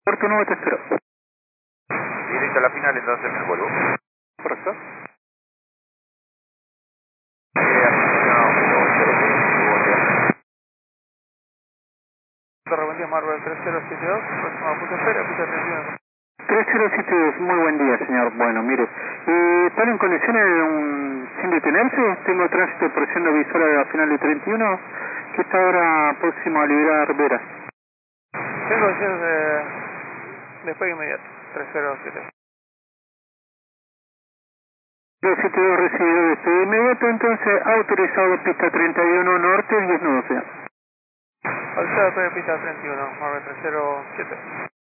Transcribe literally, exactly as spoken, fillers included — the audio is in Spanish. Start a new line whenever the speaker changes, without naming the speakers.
Puerto Nuevo te espero.
Directo a la final, entonces me vuelvo.
Correcto.
Eh,
Torre, buen día, Marvel tres cero siete dos, próximo punto espera, pista treinta y uno.
tres cero siete dos, muy buen día, señor. Bueno, mire, eh, ¿están en condiciones de un, sin detenerse? Tengo tránsito por siendo visual a la final de treinta y uno, que está ahora próximo a liberar Vera.
Tengo opciones de despegue inmediato, tres cero siete.
tres cero siete dos recibido despegue inmediato, entonces autorizado pista treinta y uno norte, diez nueve.
Autorizado despegue pista treinta y uno, Marvel tres cero siete.